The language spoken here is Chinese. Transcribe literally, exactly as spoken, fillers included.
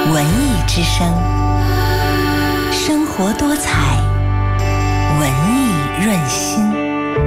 文艺之声，生活多彩。